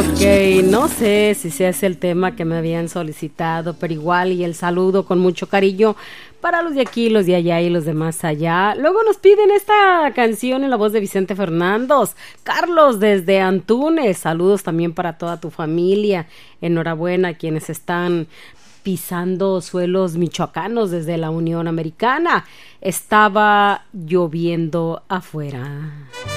Ok, no sé si ese es el tema que me habían solicitado, pero igual y el saludo con mucho cariño para los de aquí, los de allá y los de más allá. Luego nos piden esta canción en la voz de Vicente Fernández. Carlos desde Antunes, saludos también para toda tu familia. Enhorabuena a quienes están pisando suelos michoacanos desde la Unión Americana. Estaba lloviendo afuera.